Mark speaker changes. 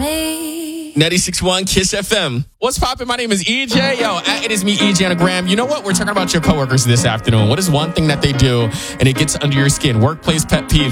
Speaker 1: 96.1 Kiss FM. What's poppin'? My name is EJ. Yo, it is me, EJ Anagram. You know what? We're talking about your coworkers this afternoon. What is one thing that they do and it gets under your skin? Workplace pet peeves.